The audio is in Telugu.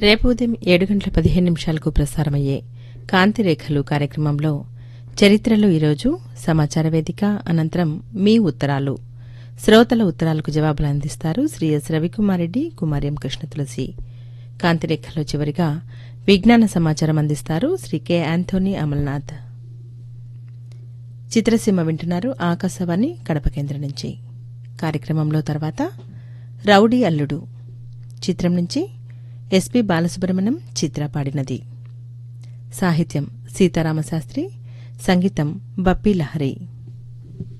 రేపు ఉదయం 7:15 ప్రసారమయ్యే కాంతిరేఖలు కార్యక్రమంలో చరిత్రలో ఈరోజు సమాచార వేదిక అనంతరం మీ ఉత్తరాలు శ్రోతల ఉత్తరాలకు జవాబులు అందిస్తారు శ్రీ ఎస్ రవికుమారెడ్డి, కుమారి ఎం కృష్ణతులసి. కాంతిరేఖలో చివరిగా విజ్ఞాన సమాచారం అందిస్తారు శ్రీ కె యాంథోనీ అమల్నాథ్. చిత్రసీమ వింటున్నారు ఆకాశవాణి కడప కేంద్రం నుంచి. కార్యక్రమంలో తర్వాత రౌడీ అల్లుడు చిత్రం నుంచి ఎస్పి బాలసుబ్రహ్మణ్యం చిత్ర పాడినది. సాహిత్యం సీతారామశాస్త్రి, సంగీతం బప్పీ లహరి.